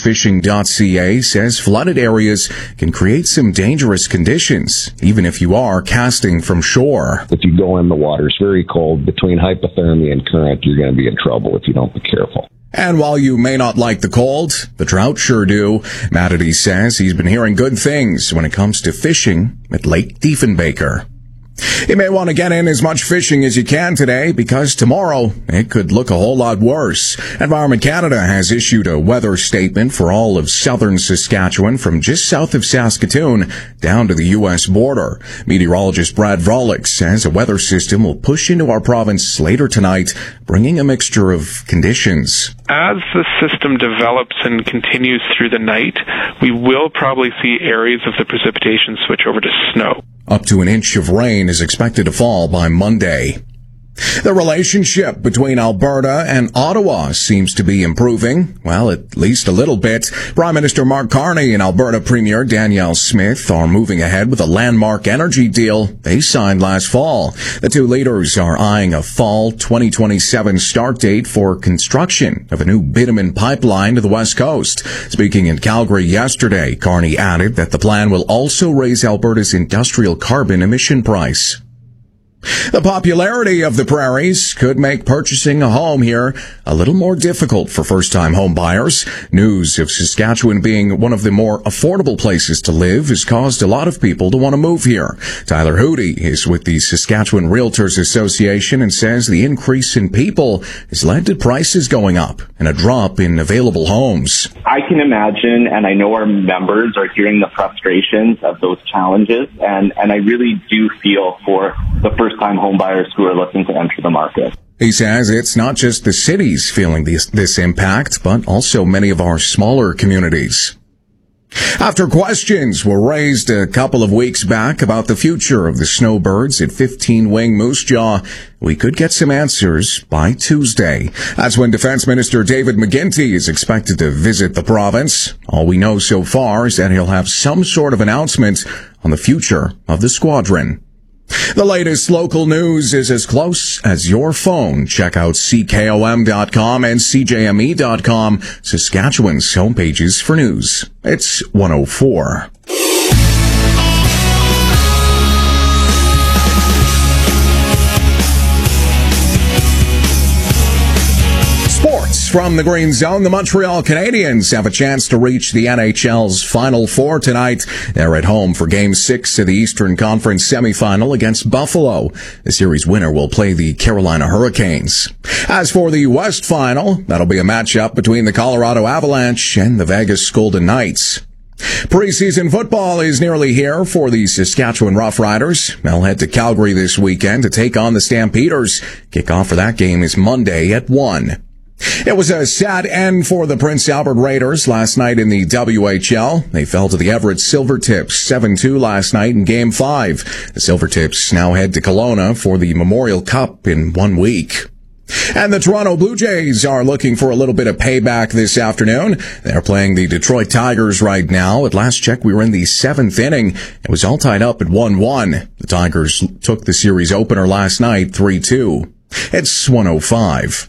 sportsfishing.ca says flooded areas can create some dangerous conditions, even if you are casting from shore. If you go in, the water's very cold. Between hypothermia and current, you're going to be in trouble if you don't be careful. And while you may not like the cold, the trout sure do. Matady says he's been hearing good things when it comes to fishing at Lake Diefenbaker. You may want to get in as much fishing as you can today because tomorrow it could look a whole lot worse. Environment Canada has issued a weather statement for all of southern Saskatchewan from just south of Saskatoon down to the U.S. border. Meteorologist Brad Vrolik says a weather system will push into our province later tonight, bringing a mixture of conditions. As the system develops and continues through the night, we will probably see areas of the precipitation switch over to snow. Up to an inch of rain is expected to fall by Monday. The relationship between Alberta and Ottawa seems to be improving, well, at least a little bit. Prime Minister Mark Carney and Alberta Premier Danielle Smith are moving ahead with a landmark energy deal they signed last fall. The two leaders are eyeing a fall 2027 start date for construction of a new bitumen pipeline to the West Coast. Speaking in Calgary yesterday, Carney added that the plan will also raise Alberta's industrial carbon emission price. The popularity of the prairies could make purchasing a home here a little more difficult for first-time home buyers. News of Saskatchewan being one of the more affordable places to live has caused a lot of people to want to move here. Tyler Hootie is with the Saskatchewan Realtors Association and says the increase in people has led to prices going up and a drop in available homes. I can imagine, and I know our members are hearing the frustrations of those challenges, and I really do feel for the first-time home buyers who are looking to enter the market. He says it's not just the cities feeling this impact, but also many of our smaller communities. After questions were raised a couple of weeks back about the future of the snowbirds at 15-Wing Moose Jaw, we could get some answers by Tuesday. That's when Defense Minister David McGuinty is expected to visit the province. All we know so far is that he'll have some sort of announcement on the future of the squadron. The latest local news is as close as your phone. Check out CKOM.com and CJME.com, Saskatchewan's homepages for news. It's 104. From the Green Zone, the Montreal Canadiens have a chance to reach the NHL's Final Four tonight. They're at home for Game 6 of the Eastern Conference semifinal against Buffalo. The series winner will play the Carolina Hurricanes. As for the West Final, that'll be a matchup between the Colorado Avalanche and the Vegas Golden Knights. Preseason football is nearly here for the Saskatchewan Roughriders. They'll head to Calgary this weekend to take on the Stampeders. Kickoff for that game is Monday at 1. It was a sad end for the Prince Albert Raiders last night in the WHL. They fell to the Everett Silvertips 7-2 last night in Game 5. The Silvertips now head to Kelowna for the Memorial Cup in 1 week. And the Toronto Blue Jays are looking for a little bit of payback this afternoon. They're playing the Detroit Tigers right now. At last check, we were in the 7th inning. It was all tied up at 1-1. The Tigers took the series opener last night 3-2. It's 105.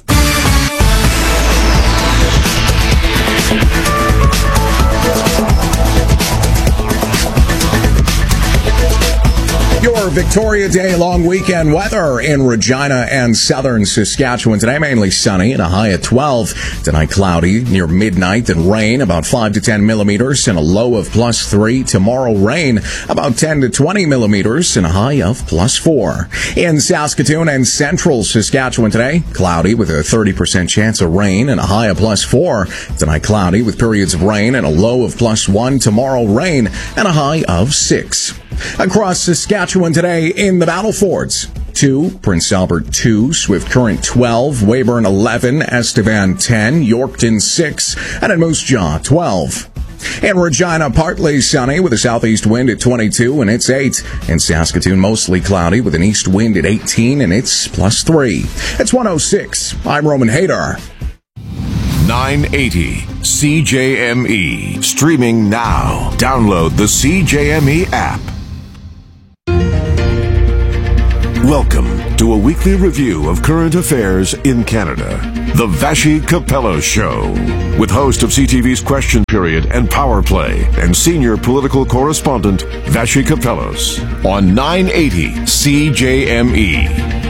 Your Victoria Day long weekend weather in Regina and southern Saskatchewan. Today mainly sunny and a high at 12. Tonight cloudy near midnight and rain about 5 to 10 millimeters and a low of +3. Tomorrow rain about 10 to 20 millimeters and a high of +4. In Saskatoon and central Saskatchewan today, cloudy with a 30% chance of rain and a high of +4. Tonight cloudy with periods of rain and a low of +1. Tomorrow rain and a high of 6. Across Saskatchewan today in the Battlefords, 2, Prince Albert 2, Swift Current 12, Weyburn 11, Estevan 10, Yorkton 6, and at Moose Jaw 12. In Regina, partly sunny with a southeast wind at 22 and it's 8. In Saskatoon, mostly cloudy with an east wind at 18 and it's +3. It's 106. I'm Roman Hader. 980 CJME. Streaming now. Download the CJME app. Welcome to a weekly review of current affairs in Canada. The Vassy Capello Show. With host of CTV's Question Period and Power Play and senior political correspondent Vassy Capellos on 980 CJME.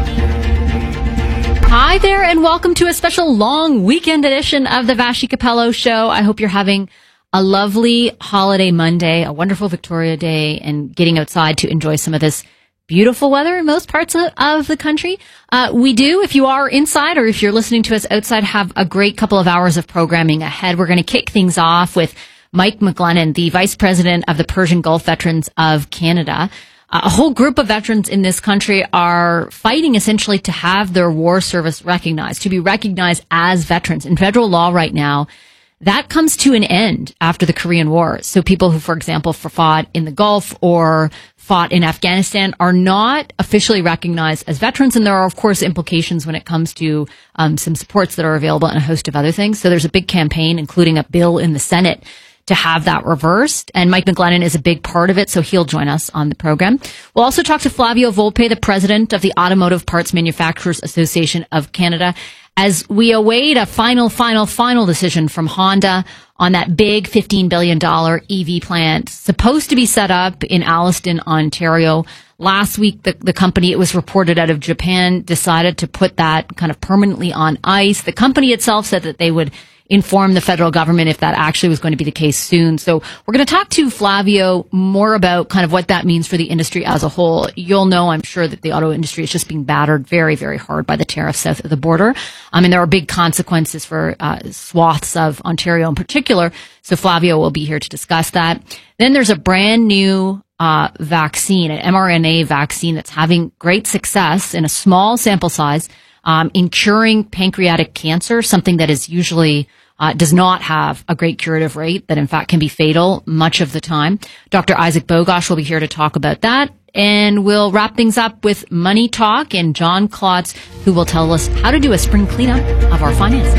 Hi there, and welcome to a special long weekend edition of the Vassy Capello Show. I hope you're having a lovely holiday Monday, a wonderful Victoria Day, and getting outside to enjoy some of this beautiful weather in most parts of the country. We do, if you are inside or if you're listening to us outside, have a great couple of hours of programming ahead. We're going to kick things off with Mike McGlennon, the Vice President of the Persian Gulf Veterans of Canada. A whole group of veterans in this country are fighting essentially to have their war service recognized, to be recognized as veterans. In federal law right now, that comes to an end after the Korean War. So people who, for example, fought in the Gulf or fought in Afghanistan are not officially recognized as veterans. And there are, of course, implications when it comes to some supports that are available and a host of other things. So there's a big campaign, including a bill in the Senate, to have that reversed. And Mike McGlennon is a big part of it, so he'll join us on the program. We'll also talk to Flavio Volpe, the president of the Automotive Parts Manufacturers Association of Canada, as we await a final decision from Honda on that big $15 billion EV plant supposed to be set up in Alliston, Ontario. Last week, the company, it was reported out of Japan, decided to put that kind of permanently on ice. The company itself said that they would inform the federal government if that actually was going to be the case soon. So we're going to talk to Flavio more about kind of what that means for the industry as a whole. You'll know, I'm sure, that the auto industry is just being battered very, very hard by the tariffs south of the border. And there are big consequences for swaths of Ontario in particular. So Flavio will be here to discuss that. Then there's a brand new vaccine, an mRNA vaccine that's having great success in a small sample size in curing pancreatic cancer, something that is usually does not have a great curative rate, that in fact can be fatal much of the time. Dr. Isaac Bogosh will be here to talk about that. And we'll wrap things up with Money Talk and John Klotz, who will tell us how to do a spring cleanup of our finances.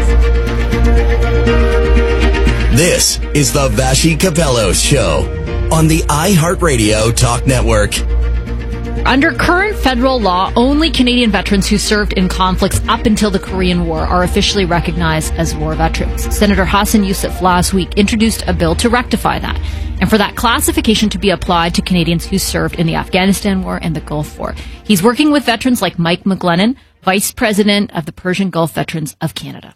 This is the Vassy Capello Show on the iHeartRadio Talk Network. Under current federal law, only Canadian veterans who served in conflicts up until the Korean War are officially recognized as war veterans. Senator Hassan Youssef last week introduced a bill to rectify that, and for that classification to be applied to Canadians who served in the Afghanistan War and the Gulf War. He's working with veterans like Mike McGlennon, Vice President of the Persian Gulf Veterans of Canada.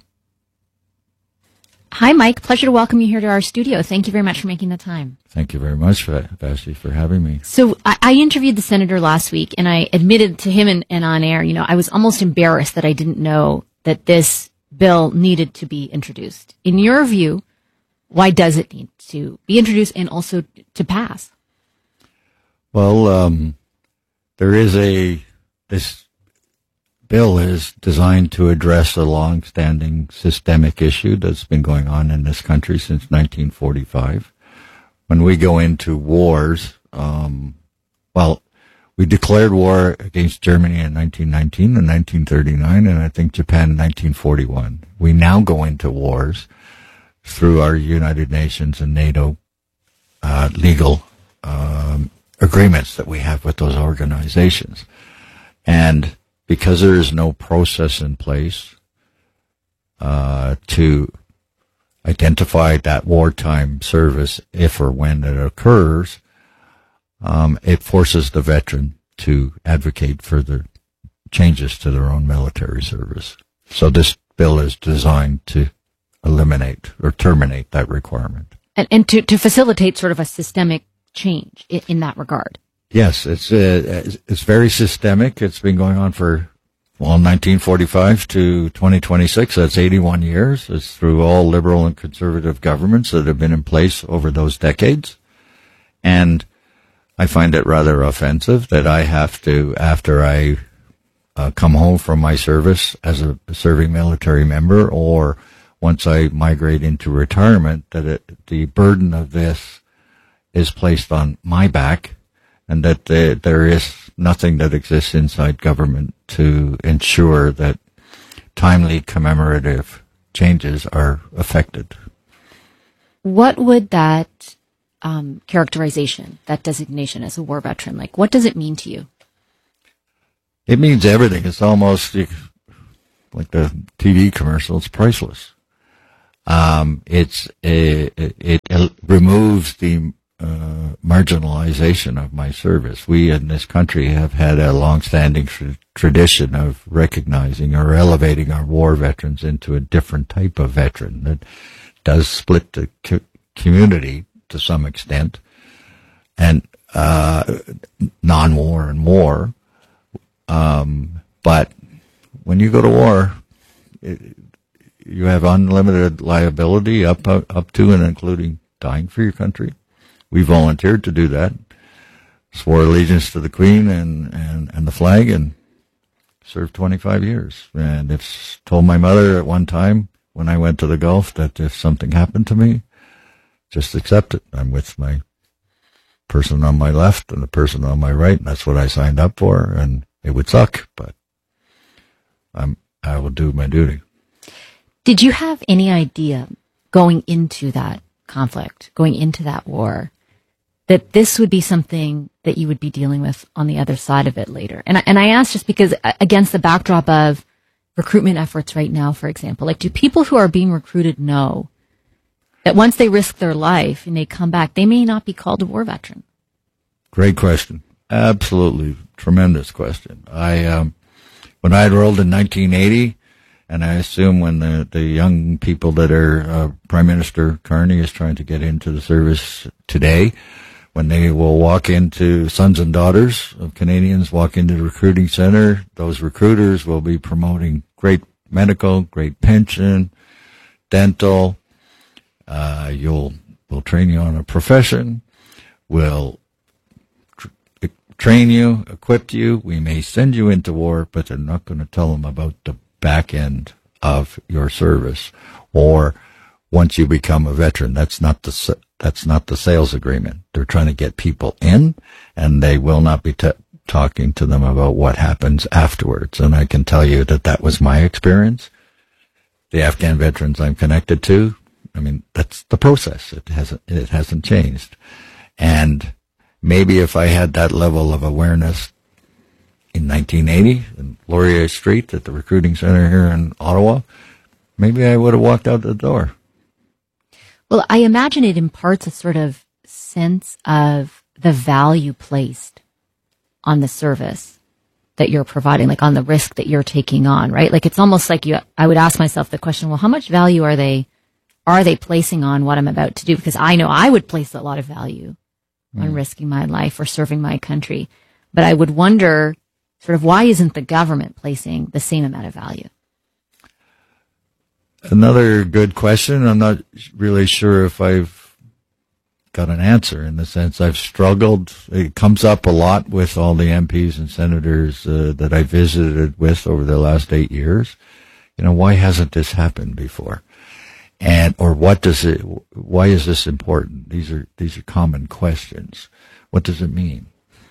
Hi, Mike. Pleasure to welcome you here to our studio. Thank you very much for making the time. Thank you very much, Vassy, for having me. So I interviewed the senator last week, and I admitted to him and on air, I was almost embarrassed that I didn't know that this bill needed to be introduced. In your view, why does it need to be introduced and also to pass? Well, this bill is designed to address a long-standing systemic issue that's been going on in this country since 1945. When we go into wars, we declared war against Germany in 1919 and 1939, and I think Japan in 1941. We now go into wars through our United Nations and NATO legal agreements that we have with those organizations. And because there is no process in place to identify that wartime service if or when it occurs, it forces the veteran to advocate further changes to their own military service. So this bill is designed to eliminate or terminate that requirement. And to facilitate sort of a systemic change in that regard. Yes, it's very systemic. It's been going on for, 1945 to 2026. That's 81 years. It's through all liberal and conservative governments that have been in place over those decades. And I find it rather offensive that I have to, after I come home from my service as a serving military member, or once I migrate into retirement, that the burden of this is placed on my back, and that there is nothing that exists inside government to ensure that timely commemorative changes are effected. What would that characterization, that designation as a war veteran, what does it mean to you? It means everything. It's almost like the TV commercial. It's priceless. It removes the marginalization of my service. We in this country have had a long-standing tradition of recognizing or elevating our war veterans into a different type of veteran that does split the community to some extent, and non-war and war. But when you go to war, you have unlimited liability up to and including dying for your country. We volunteered to do that, swore allegiance to the Queen and the flag, and served 25 years. And told my mother at one time when I went to the Gulf that if something happened to me, just accept it. I'm with my person on my left and the person on my right, and that's what I signed up for. And it would suck, but I will do my duty. Did you have any idea going into that conflict, going into that war, that this would be something that you would be dealing with on the other side of it later? And I ask just because against the backdrop of recruitment efforts right now, for example, like, do people who are being recruited know that once they risk their life and they come back, they may not be called a war veteran? Great question. Absolutely tremendous question. When I enrolled in 1980, and I assume when the young people that are Prime Minister Carney is trying to get into the service today, when they will walk into, sons and daughters of Canadians walk into the recruiting center, those recruiters will be promoting great medical, great pension, dental. We'll train you on a profession. We'll train you, equip you. We may send you into war, but they're not going to tell them about the back end of your service, or once you become a veteran. That's not the sales agreement. They're trying to get people in, and they will not be talking to them about what happens afterwards. And I can tell you that was my experience. The Afghan veterans I'm connected to, I mean, that's the process. It hasn't changed. And maybe if I had that level of awareness in 1980 in Laurier Street at the recruiting center here in Ottawa, maybe I would have walked out the door. Well, I imagine it imparts a sort of sense of the value placed on the service that you're providing, like on the risk that you're taking on, right? Like, it's almost like I would ask myself the question, well, how much value are they placing on what I'm about to do? Because I know I would place a lot of value on risking my life or serving my country. But I would wonder, sort of, why isn't the government placing the same amount of value? Another good question. I'm not really sure if I've got an answer, in the sense I've struggled. It comes up a lot with all the MPs and senators that I visited with over the last 8 years. Why hasn't this happened before? Or why is this important? These are common questions. What does it mean?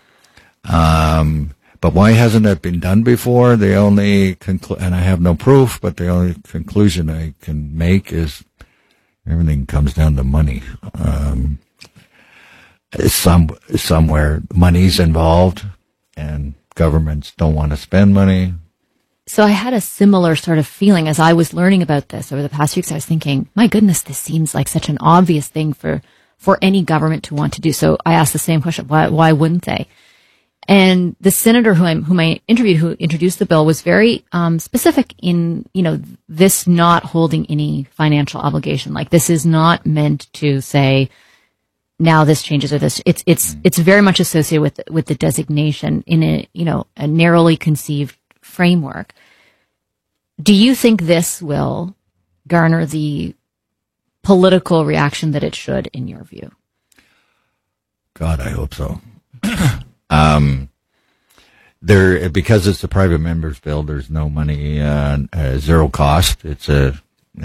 But why hasn't that been done before? The only and I have no proof, but the only conclusion I can make is everything comes down to money. Somewhere money's involved, and governments don't want to spend money. So I had a similar sort of feeling as I was learning about this over the past weeks. I was thinking, my goodness, this seems like such an obvious thing for any government to want to do. So I asked the same question: why wouldn't they? And the senator whom I interviewed, who introduced the bill, was very specific in, this not holding any financial obligation. Like, this is not meant to say, now this changes or this. It's very much associated with the designation in a narrowly conceived framework. Do you think this will garner the political reaction that it should, in your view? God, I hope so. Because it's a private member's bill, there's no money, zero cost. It's a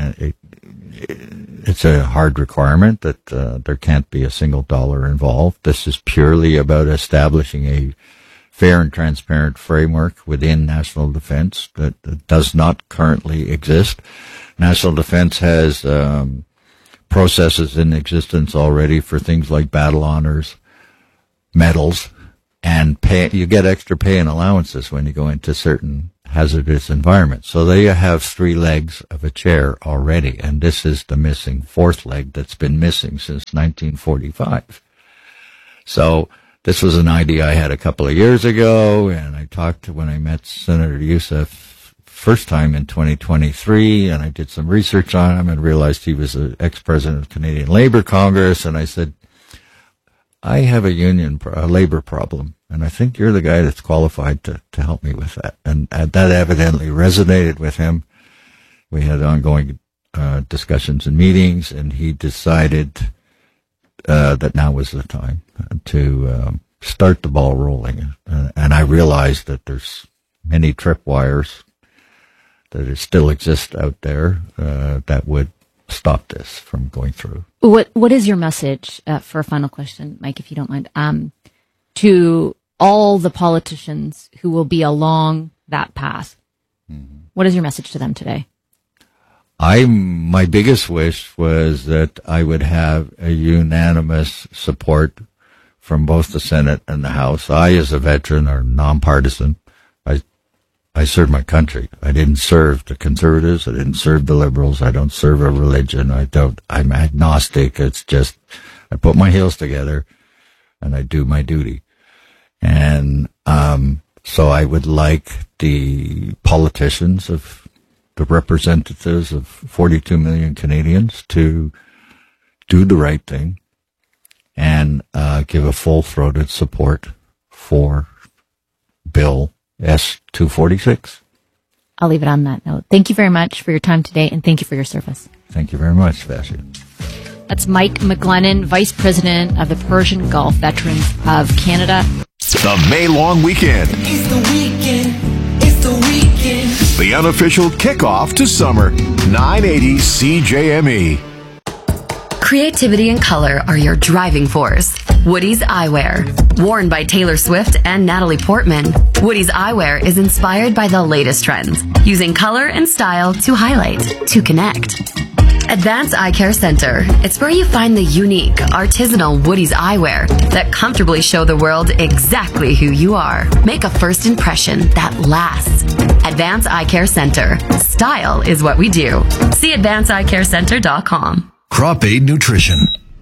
hard requirement that there can't be a single dollar involved. This is purely about establishing a fair and transparent framework within national defense that does not currently exist. National defense has processes in existence already for things like battle honors, medals, and you get extra pay and allowances when you go into certain hazardous environments. So there you have 3 legs of a chair already, and this is the missing 4th leg that's been missing since 1945. So this was an idea I had a couple of years ago, and I talked when I met Senator Youssef first time in 2023, and I did some research on him and realized he was an ex-president of Canadian Labour Congress, and I said, I have a labor problem, and I think you're the guy that's qualified to help me with that. And that evidently resonated with him. We had ongoing discussions and meetings, and he decided that now was the time to start the ball rolling. And I realized that there's many tripwires that still exist out there that would stop this from going through. What is your message, for a final question, Mike, if you don't mind, to all the politicians who will be along that path? Mm-hmm. What is your message to them today? My biggest wish was that I would have a unanimous support from both the Senate and the House. I, as a veteran, are nonpartisan. I serve my country. I didn't serve the Conservatives. I didn't serve the Liberals. I don't serve a religion. I'm agnostic. It's just, I put my heels together and I do my duty. And, so I would like the politicians the representatives of 42 million Canadians to do the right thing and, give a full-throated support for Bill S-246. I'll leave it on that note. Thank you very much for your time today, and thank you for your service. Thank you very much, Vashi. That's Mike McGlennon, Vice President of the Persian Gulf Veterans of Canada. The May long weekend. It's the weekend. It's the weekend. The unofficial kickoff to summer. 980 CJME. Creativity and color are your driving force. Woody's Eyewear. Worn by Taylor Swift and Natalie Portman, Woody's Eyewear is inspired by the latest trends, using color and style to highlight, to connect. Advanced Eye Care Center. It's where you find the unique, artisanal Woody's eyewear that comfortably show the world exactly who you are. Make a first impression that lasts. Advanced Eye Care Center. Style is what we do. See AdvancedEyeCareCenter.com. Crop Aid Nutrition.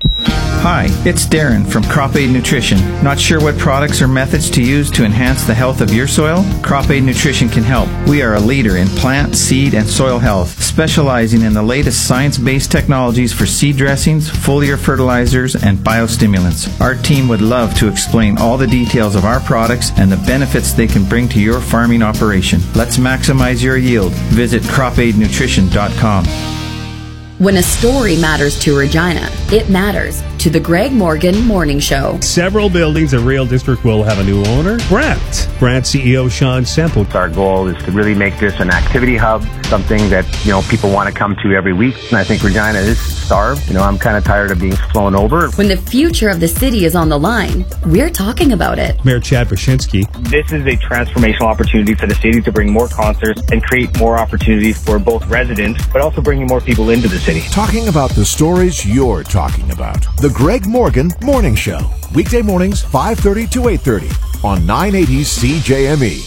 Hi, it's Darren from Crop Aid Nutrition. Not sure what products or methods to use to enhance the health of your soil? Crop Aid Nutrition can help. We are a leader in plant, seed, and soil health, specializing in the latest science-based technologies for seed dressings, foliar fertilizers, and biostimulants. Our team would love to explain all the details of our products and the benefits they can bring to your farming operation. Let's maximize your yield. Visit cropaidnutrition.com. When a story matters to Regina, it matters to the Greg Morgan Morning Show. Several buildings of Rail District will have a new owner. Brant CEO Sean Semple. Our goal is to really make this an activity hub, something that, people want to come to every week. And I think Regina is starved. I'm kind of tired of being flown over. When the future of the city is on the line, we're talking about it. Mayor Chad Wyszynski. This is a transformational opportunity for the city to bring more concerts and create more opportunities for both residents, but also bringing more people into the city. Talking about the stories you're talking about. The Greg Morgan Morning Show. Weekday mornings, 5:30 to 8:30 on 980 CJME.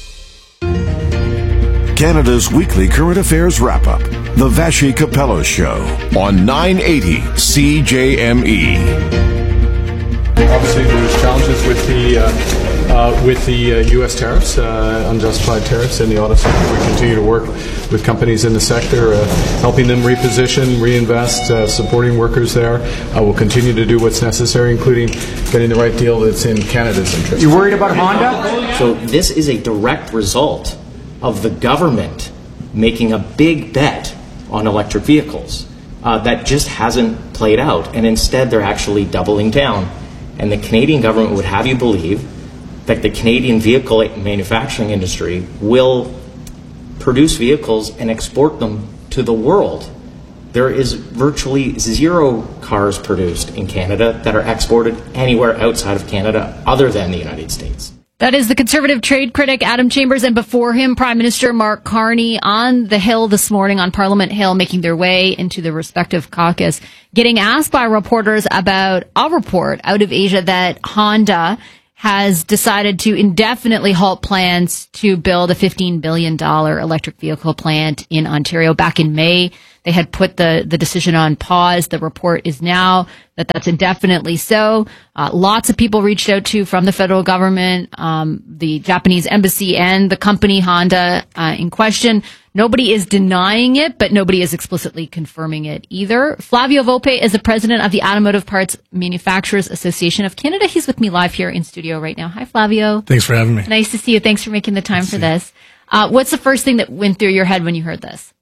Canada's weekly current affairs wrap-up. The Vashi Capello Show on 980 CJME. Obviously, there's challenges with the U.S. tariffs, unjustified tariffs in the auto sector. We continue to work with companies in the sector, helping them reposition, reinvest, supporting workers there. We'll continue to do what's necessary, including getting the right deal that's in Canada's interest. You worried about Honda? So this is a direct result of the government making a big bet on electric vehicles that just hasn't played out, and instead they're actually doubling down. And the Canadian government would have you believe that the Canadian vehicle manufacturing industry will produce vehicles and export them to the world. There is virtually zero cars produced in Canada that are exported anywhere outside of Canada other than the United States. That is the Conservative trade critic Adam Chambers, and before him, Prime Minister Mark Carney on the Hill this morning, on Parliament Hill, making their way into the respective caucus, getting asked by reporters about a report out of Asia that Honda has decided to indefinitely halt plans to build a $15 billion electric vehicle plant in Ontario. Back in May, they had put the decision on pause. The report is now that that's indefinitely so. Lots of people reached out to from the federal government, the Japanese embassy, and the company Honda in question. Nobody is denying it, but nobody is explicitly confirming it either. Flavio Volpe is the president of the Automotive Parts Manufacturers Association of Canada. He's with me live here in studio right now. Hi, Flavio. Thanks for having me. Nice to see you. Thanks for making the time for this. What's the first thing that went through your head when you heard this?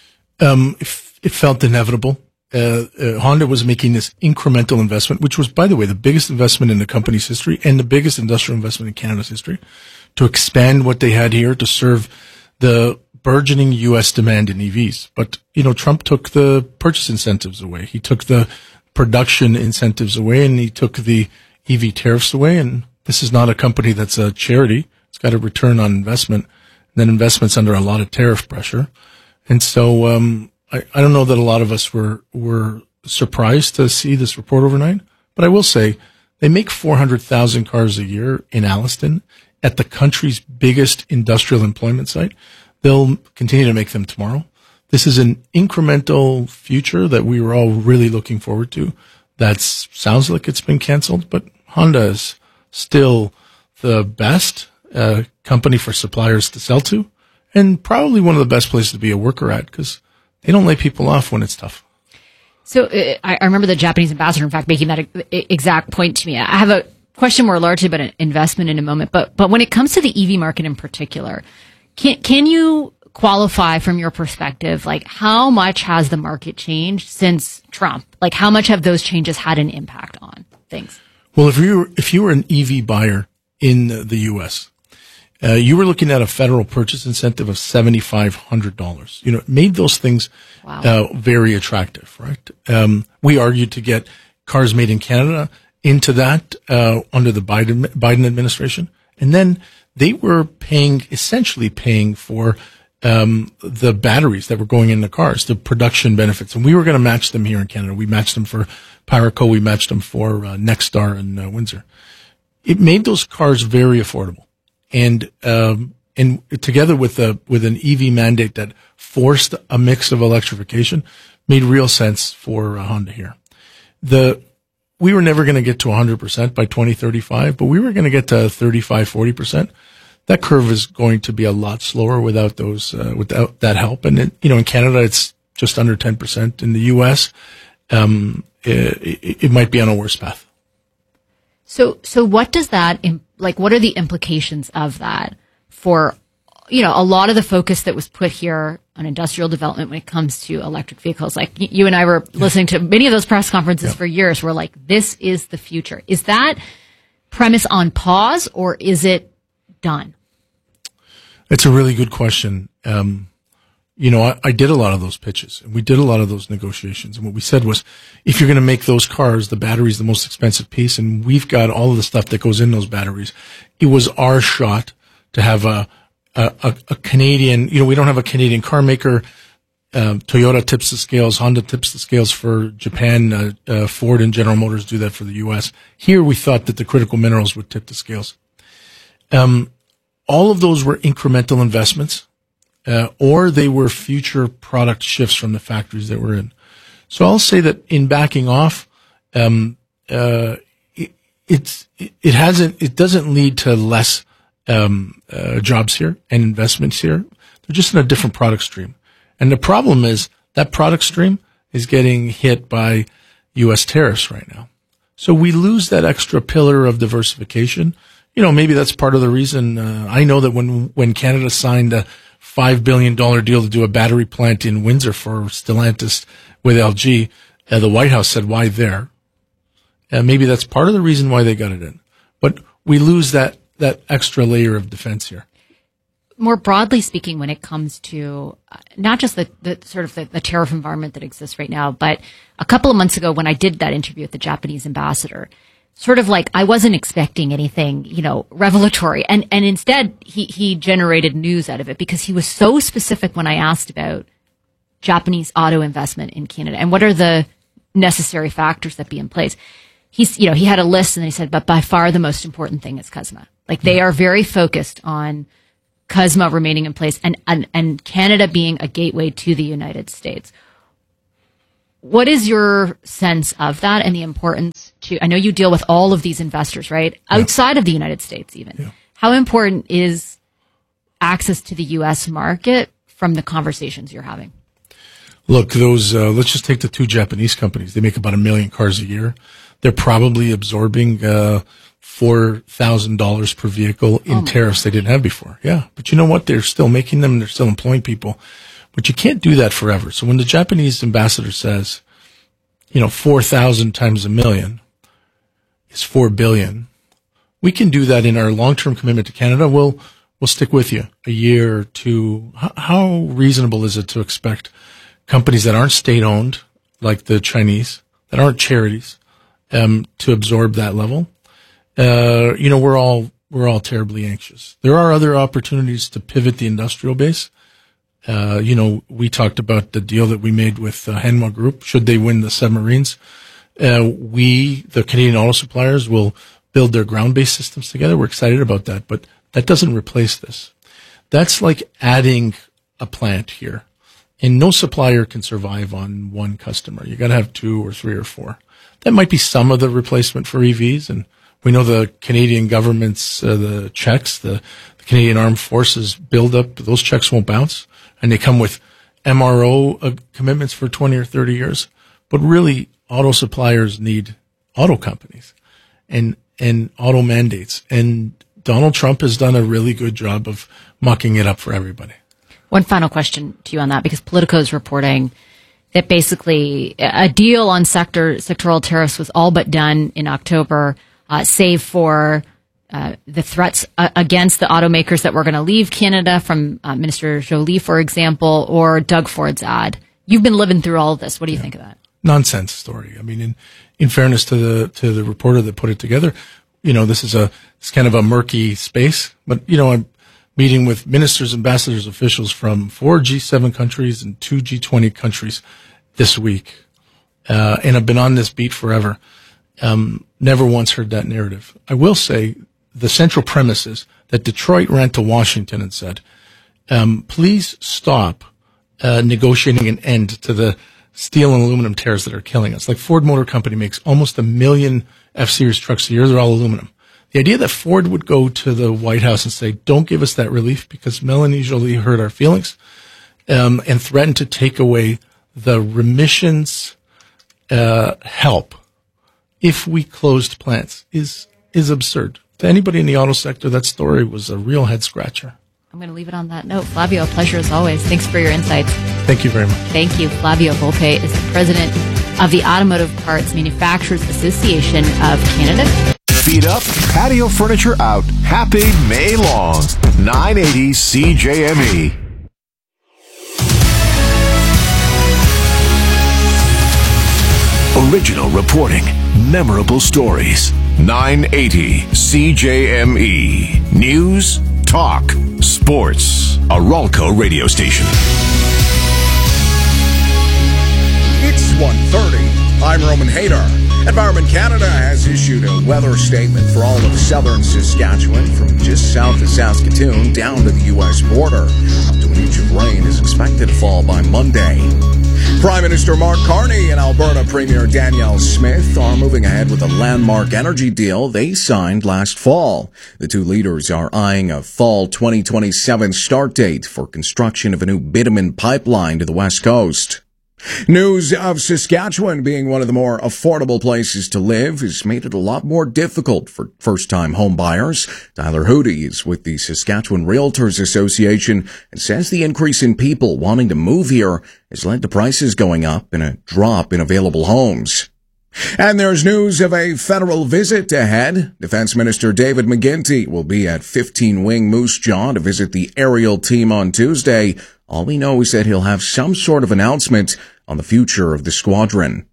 It felt inevitable. Honda was making this incremental investment, which was, by the way, the biggest investment in the company's history and the biggest industrial investment in Canada's history, to expand what they had here to serve the burgeoning U.S. demand in EVs. But, Trump took the purchase incentives away. He took the production incentives away, and he took the EV tariffs away. And this is not a company that's a charity. It's got a return on investment, and then investment's under a lot of tariff pressure. And so, I don't know that a lot of us were surprised to see this report overnight, but I will say they make 400,000 cars a year in Alliston at the country's biggest industrial employment site. They'll continue to make them tomorrow. This is an incremental future that we were all really looking forward to. That sounds like it's been canceled, but Honda is still the best company for suppliers to sell to, and probably one of the best places to be a worker at, because they don't lay people off when it's tough. So I remember the Japanese ambassador, in fact, making that exact point to me. I have a question more largely about an investment in a moment, but when it comes to the EV market in particular, can you qualify from your perspective, like how much has the market changed since Trump? Like how much have those changes had an impact on things? Well, if you were an EV buyer in the U.S., you were looking at a federal purchase incentive of $7,500. It made those things very attractive, right? We argued to get cars made in Canada into that under the Biden administration, and then they were essentially paying for the batteries that were going in the cars, the production benefits, and we were going to match them here in Canada. We matched them for Pyraco, we matched them for Nexstar and Windsor. It made those cars very affordable. And together with an EV mandate that forced a mix of electrification, made real sense for Honda here. We were never going to get to 100% by 2035, but we were going to get to 35-40%. That curve is going to be a lot slower without that help. And in Canada, it's just under 10%. In the U.S., it might be on a worse path. So what does that, what are the implications of that for, a lot of the focus that was put here on industrial development when it comes to electric vehicles? Like you and I were listening to many of those press conferences for years. We're like, this is the future. Is that premise on pause or is it done? It's a really good question. I did a lot of those pitches and we did a lot of those negotiations. And what we said was, if you're going to make those cars, the battery's the most expensive piece, and we've got all of the stuff that goes in those batteries. It was our shot to have a Canadian, we don't have a Canadian car maker. Toyota tips the scales. Honda tips the scales for Japan. Ford and General Motors do that for the U.S. Here we thought that the critical minerals would tip the scales. All of those were incremental investments. Or they were future product shifts from the factories that we're in. So I'll say that in backing off, it doesn't lead to less jobs here and investments here. They're just in a different product stream. And the problem is that product stream is getting hit by U.S. tariffs right now. So we lose that extra pillar of diversification. Maybe that's part of the reason. I know that when Canada signed a $5 billion deal to do a battery plant in Windsor for Stellantis with LG, the White House said, why there? Maybe that's part of the reason why they got it in. But we lose that extra layer of defense here. More broadly speaking, when it comes to not just the tariff environment that exists right now, but a couple of months ago when I did that interview with the Japanese ambassador, sort of like I wasn't expecting anything, revelatory. And instead he generated news out of it because he was so specific when I asked about Japanese auto investment in Canada and what are the necessary factors that be in place. he had a list and then he said, but by far the most important thing is CUSMA. Like they are very focused on CUSMA remaining in place and Canada being a gateway to the United States. What is your sense of that and the importance I know you deal with all of these investors, right? Outside of the United States even. Yeah. How important is access to the U.S. market from the conversations you're having? Look, those, let's just take the two Japanese companies. They make about 1 million cars a year. They're probably absorbing, $4,000 per vehicle in tariffs they didn't have before. Yeah. But you know what? They're still making them and they're still employing people. But you can't do that forever. So when the Japanese ambassador says, 4,000 times 1 million is 4 billion, we can do that in our long-term commitment to Canada. We'll stick with you a year or two. How reasonable is it to expect companies that aren't state-owned, like the Chinese, that aren't charities, to absorb that level? We're all terribly anxious. There are other opportunities to pivot the industrial base. We talked about the deal that we made with Hanwha Group. Should they win the submarines, the Canadian auto suppliers, will build their ground-based systems together. We're excited about that, but that doesn't replace this. That's like adding a plant here. And no supplier can survive on one customer. You got to have 2 or 3 or 4. That might be some of the replacement for EVs. And we know the Canadian government's, the checks, the Canadian Armed Forces build up. Those checks won't bounce. And they come with MRO commitments for 20 or 30 years. But really, auto suppliers need auto companies and auto mandates. And Donald Trump has done a really good job of mucking it up for everybody. One final question to you on that, because Politico is reporting that basically a deal on sectoral tariffs was all but done in October, save for the threats against the automakers that were going to leave Canada from Minister Joly, for example, or Doug Ford's ad. You've been living through all of this. What do you think of that? Nonsense story. I mean, in fairness to the reporter that put it together, this is it's kind of a murky space, but I'm meeting with ministers, ambassadors, officials from 4 G7 countries and 2 G20 countries this week. And I've been on this beat forever. Never once heard that narrative. I will say the central premise is that Detroit ran to Washington and said, please stop negotiating an end to the steel and aluminum tariffs that are killing us. Like Ford Motor Company makes almost 1 million F-Series trucks a year. They're all aluminum. The idea that Ford would go to the White House and say, don't give us that relief because Melanie Joly hurt our feelings, and threaten to take away the remissions help if we closed plants is absurd. To anybody in the auto sector, that story was a real head scratcher. I'm going to leave it on that note. Flavio, a pleasure as always. Thanks for your insights. Thank you very much. Thank you. Flavio Volpe is the president of the Automotive Parts Manufacturers Association of Canada. Feet up, patio furniture out. Happy May long. 980 CJME. Original reporting, memorable stories. 980 CJME. News, talk, sports. A Ralco radio station. It's 1:30. I'm Roman Hader. Environment Canada has issued a weather statement for all of southern Saskatchewan, from just south of Saskatoon down to the U.S. border. Up to an inch of rain is expected to fall by Monday. Prime Minister Mark Carney and Alberta Premier Danielle Smith are moving ahead with a landmark energy deal they signed last fall. The two leaders are eyeing a fall 2027 start date for construction of a new bitumen pipeline to the West Coast. News of Saskatchewan being one of the more affordable places to live has made it a lot more difficult for first-time home buyers. Tyler Hootie is with the Saskatchewan Realtors Association and says the increase in people wanting to move here has led to prices going up and a drop in available homes. And there's news of a federal visit ahead. Defense Minister David McGuinty will be at 15 Wing Moose Jaw to visit the aerial team on Tuesday. All we know is that he'll have some sort of announcement on the future of the squadron.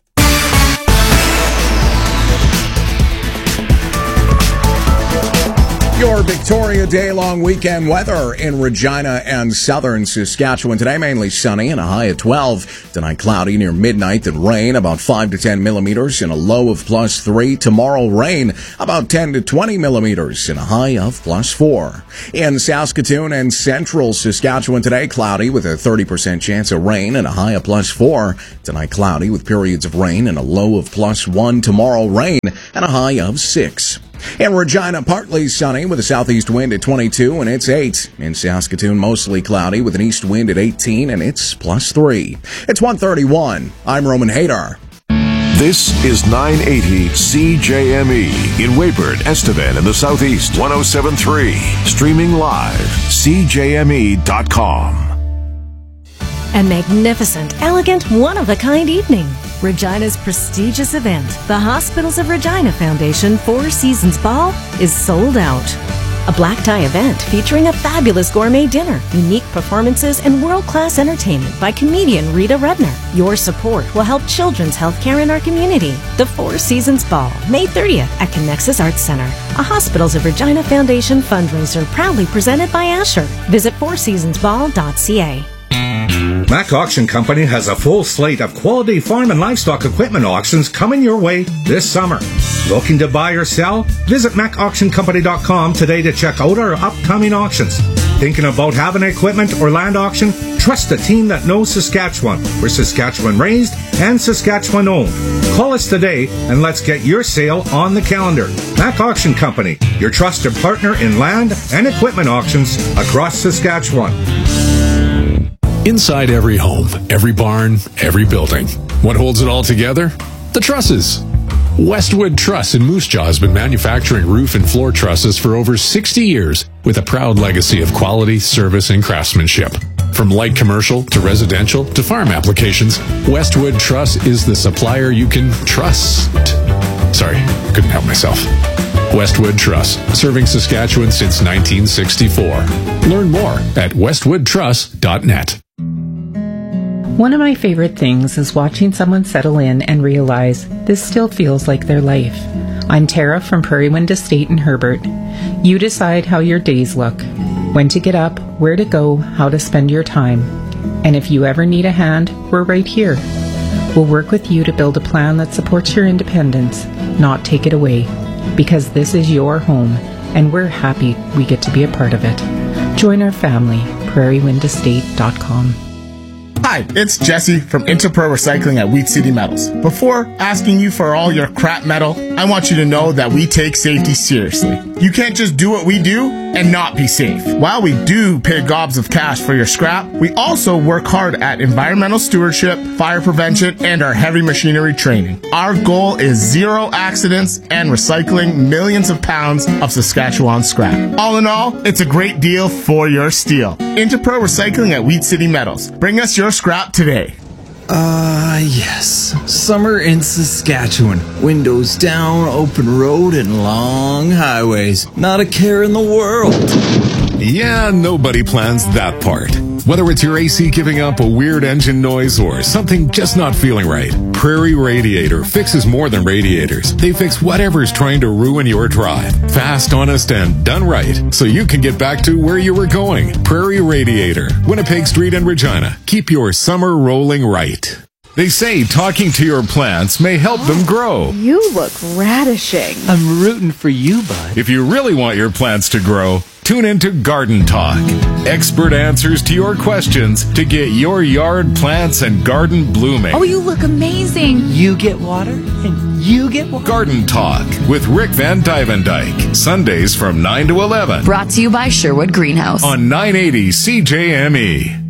Your Big Victoria Day long weekend weather in Regina and southern Saskatchewan. Today mainly sunny and a high of 12. Tonight cloudy near midnight and rain about 5 to 10 millimeters and a low of +3. Tomorrow rain about 10 to 20 millimeters and a high of +4. In Saskatoon and central Saskatchewan today cloudy with a 30% chance of rain and a high of +4. Tonight cloudy with periods of rain and a low of +1. Tomorrow rain and a high of 6. In Regina, partly sunny with a southeast wind at 22 and it's 8. In Saskatoon, mostly cloudy with an east wind at 18 and it's +3. It's 1:31. I'm Roman Hadar. This is 980 CJME in Weyburn, Estevan in the southeast, 107.3. Streaming live, CJME.com. A magnificent, elegant, one-of-a-kind evening. Regina's prestigious event, the Hospitals of Regina Foundation Four Seasons Ball, is sold out. A black tie event featuring a fabulous gourmet dinner, unique performances, and world-class entertainment by comedian Rita Rudner. Your support will help children's healthcare in our community. The Four Seasons Ball, May 30th at Connexus Arts Center, a Hospitals of Regina Foundation fundraiser proudly presented by Asher. Visit fourseasonsball.ca. Mac Auction Company has a full slate of quality farm and livestock equipment auctions coming your way this summer. Looking to buy or sell? Visit MacAuctionCompany.com today to check out our upcoming auctions. Thinking about having an equipment or land auction? Trust a team that knows Saskatchewan. We're Saskatchewan raised and Saskatchewan owned. Call us today and let's get your sale on the calendar. Mac Auction Company, your trusted partner in land and equipment auctions across Saskatchewan. Inside every home, every barn, every building. What holds it all together? The trusses. Westwood Truss in Moose Jaw has been manufacturing roof and floor trusses for over 60 years with a proud legacy of quality, service, and craftsmanship. From light commercial to residential to farm applications, Westwood Truss is the supplier you can trust. Sorry, couldn't help myself. Westwood Truss, serving Saskatchewan since 1964. Learn more at westwoodtruss.net. One of my favorite things is watching someone settle in and realize this still feels like their life. I'm Tara from Prairie Wind Estate in Herbert. You decide how your days look, when to get up, where to go, how to spend your time. And if you ever need a hand, we're right here. We'll work with you to build a plan that supports your independence, not take it away. Because this is your home, and we're happy we get to be a part of it. Join our family, prairiewindestate.com. Hi, it's Jesse from Interpro Recycling at Wheat City Metals. Before asking you for all your crap metal, I want you to know that we take safety seriously. You can't just do what we do and not be safe. While we do pay gobs of cash for your scrap, we also work hard at environmental stewardship, fire prevention, and our heavy machinery training. Our goal is 0 accidents and recycling millions of pounds of Saskatchewan scrap. All in all, it's a great deal for your steel. Interpro Recycling at Wheat City Metals. Bring us your scrap today. Yes. Summer in Saskatchewan. Windows down, open road, and long highways. Not a care in the world. Yeah, nobody plans that part. Whether it's your AC giving up a weird engine noise or something just not feeling right, Prairie Radiator fixes more than radiators. They fix whatever's trying to ruin your drive. Fast, honest, and done right, so you can get back to where you were going. Prairie Radiator, Winnipeg Street in Regina. Keep your summer rolling right. They say talking to your plants may help them grow. You look radishing. I'm rooting for you, bud. If you really want your plants to grow, tune into Garden Talk. Expert answers to your questions to get your yard plants and garden blooming. Oh, you look amazing. You get water and you get water. Garden Talk with Rick Van Dyvendijk. Sundays from 9 to 11. Brought to you by Sherwood Greenhouse. On 980 CJME.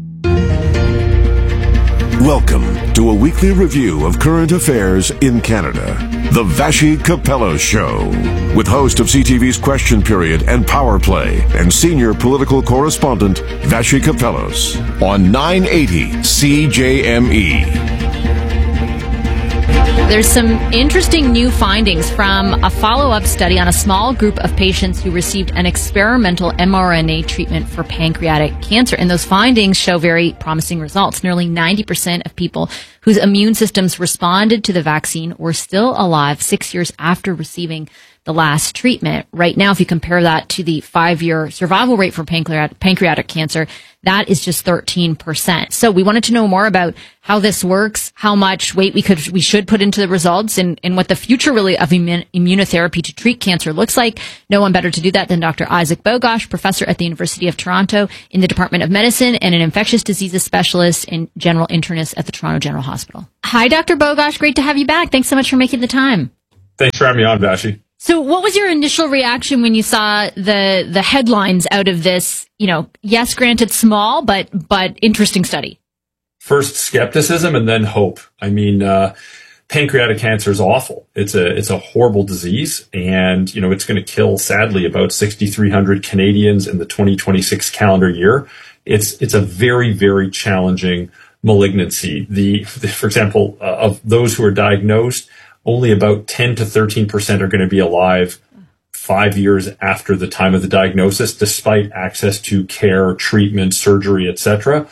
Welcome to a weekly review of current affairs in Canada. The Vassy Capello Show, with host of CTV's Question Period and Power Play and senior political correspondent Vassy Capellos on 980 CJME. There's some interesting new findings from a follow-up study on a small group of patients who received an experimental mRNA treatment for pancreatic cancer. And those findings show very promising results. Nearly 90% of people whose immune systems responded to the vaccine were still alive 6 years after receiving the last treatment. Right now, if you compare that to the 5-year survival rate for pancreatic cancer, that is just 13%. So we wanted to know more about how this works, how much weight we should put into the results, and what the future really of immunotherapy to treat cancer looks like. No one better to do that than Dr. Isaac Bogosh, professor at the University of Toronto in the Department of Medicine and an infectious diseases specialist and general internist at the Toronto General Hospital. Hi, Dr. Bogosh. Great to have you back. Thanks so much for making the time. Thanks for having me on, Vashi. So what was your initial reaction when you saw the headlines out of this, yes, granted small, but interesting study? First skepticism and then hope. I mean, pancreatic cancer is awful. It's a horrible disease, and, it's going to kill, sadly, about 6,300 Canadians in the 2026 calendar year. It's a very, very challenging malignancy. For example, of those who are diagnosed, only about 10 to 13% are going to be alive 5 years after the time of the diagnosis, despite access to care, treatment, surgery, etc.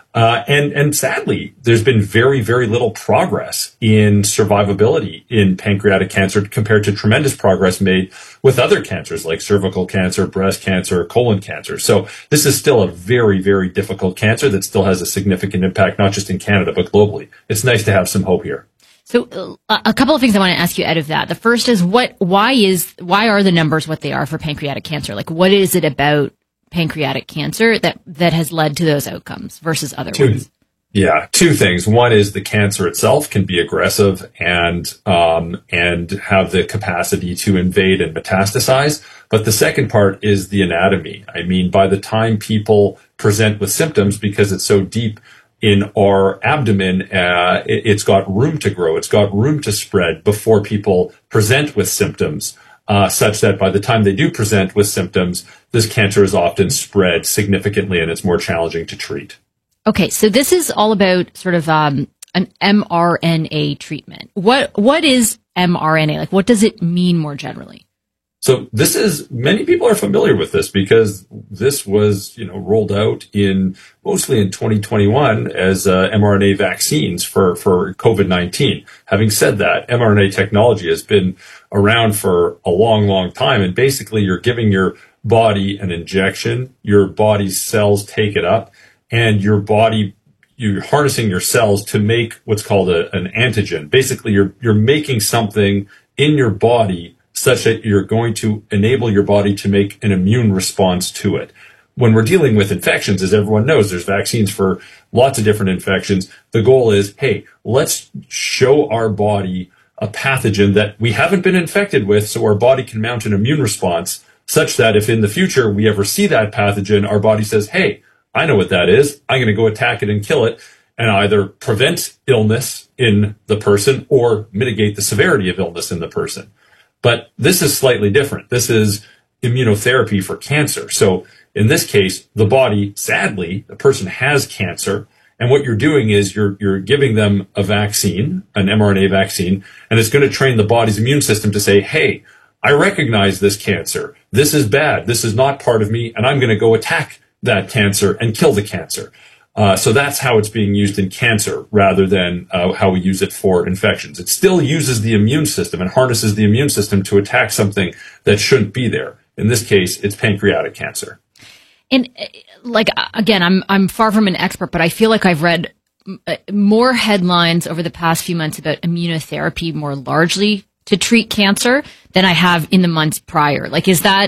And sadly, there's been very, very little progress in survivability in pancreatic cancer compared to tremendous progress made with other cancers like cervical cancer, breast cancer, colon cancer. So this is still a very, very difficult cancer that still has a significant impact, not just in Canada, but globally. It's nice to have some hope here. So a couple of things I want to ask you out of that. The first is why are the numbers what they are for pancreatic cancer? Like, what is it about pancreatic cancer that has led to those outcomes versus other ones? Yeah, two things. One is the cancer itself can be aggressive and have the capacity to invade and metastasize. But the second part is the anatomy. I mean, by the time people present with symptoms, because it's so deep in our abdomen, it's got room to grow. It's got room to spread before people present with symptoms, such that by the time they do present with symptoms, this cancer is often spread significantly and it's more challenging to treat. Okay, so this is all about sort of an mRNA treatment. What is mRNA? Like, what does it mean more generally? So many people are familiar with this because this was, rolled out mostly in 2021 as mRNA vaccines for COVID-19. Having said that, mRNA technology has been around for a long, long time. And basically you're giving your body an injection, your body's cells take it up, and you're harnessing your cells to make what's called an antigen. Basically you're making something in your body such that you're going to enable your body to make an immune response to it. When we're dealing with infections, as everyone knows, there's vaccines for lots of different infections. The goal is, hey, let's show our body a pathogen that we haven't been infected with so our body can mount an immune response such that if in the future we ever see that pathogen, our body says, hey, I know what that is. I'm going to go attack it and kill it and either prevent illness in the person or mitigate the severity of illness in the person. But this is slightly different. This is immunotherapy for cancer. So in this case, the body, sadly, the person has cancer. And what you're doing is you're giving them a vaccine, an mRNA vaccine, and it's going to train the body's immune system to say, hey, I recognize this cancer. This is bad. This is not part of me. And I'm going to go attack that cancer and kill the cancer. So that's how it's being used in cancer rather than how we use it for infections. It still uses the immune system and harnesses the immune system to attack something that shouldn't be there. In this case, it's pancreatic cancer. And again, I'm far from an expert, but I feel like I've read more headlines over the past few months about immunotherapy more largely to treat cancer than I have in the months prior. Like, is that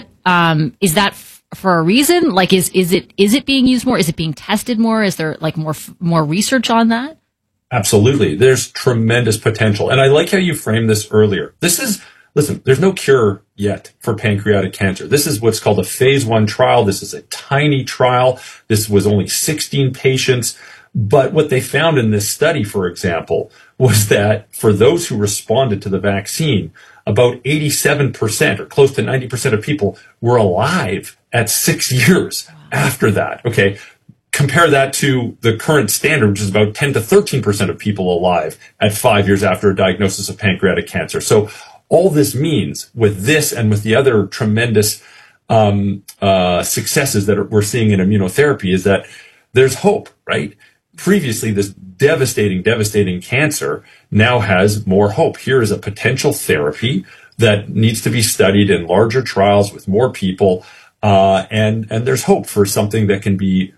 for a reason? Like, is it being used more? Is it being tested more? Is there like more research on that? Absolutely. There's tremendous potential. And I like how you framed this earlier. Listen, there's no cure yet for pancreatic cancer. This is what's called a phase 1 trial. This is a tiny trial. This was only 16 patients. But what they found in this study, for example, was that for those who responded to the vaccine, about 87% or close to 90% of people were alive at 6 years after that. Okay. Compare that to the current standard, which is about 10 to 13% of people alive at 5 years after a diagnosis of pancreatic cancer. So all this means with this and with the other tremendous successes that we're seeing in immunotherapy is that there's hope, right? previously this devastating cancer now has more hope. Here is a potential therapy that needs to be studied in larger trials with more people. And there's hope for something that can be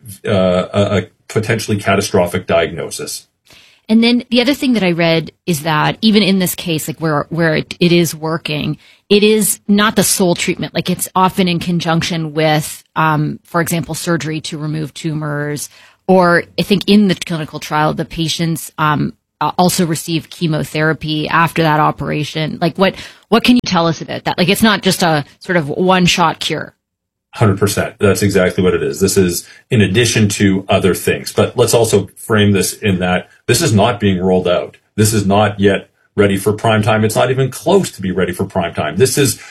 a potentially catastrophic diagnosis. And then the other thing that I read is that even in this case, like where it is working, it is not the sole treatment. Like it's often in conjunction with, for example, surgery to remove tumors. Or I think in the clinical trial, the patients also receive chemotherapy after that operation. Like what can you tell us about that? Like it's not just a sort of one-shot cure. 100%. That's exactly what it is. This is in addition to other things. But let's also frame this in that this is not being rolled out. This is not yet ready for prime time. It's not even close to be ready for prime time. This is